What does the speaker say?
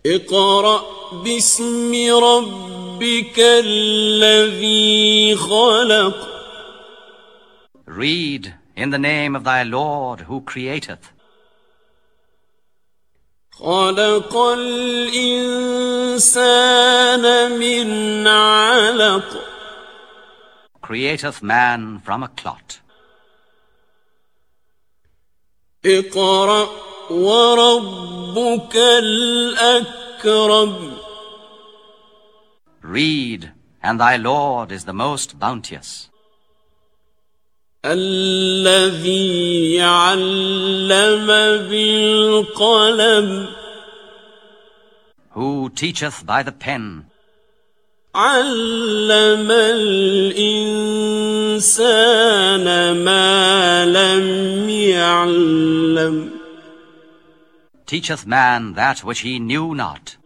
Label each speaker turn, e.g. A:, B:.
A: اقرأ باسم ربك الذي خلق.
B: Read in the name of thy Lord who createth.
A: خلق الإنسان من علق.
B: Createth man from a clot.
A: اقرأ وربك الأكرم.
B: Read, and thy Lord is the most bounteous.
A: الذي علم بالقلم.
B: Who teacheth by the pen.
A: علم الإنسان ما لم يعلم.
B: Teacheth man that which he knew not.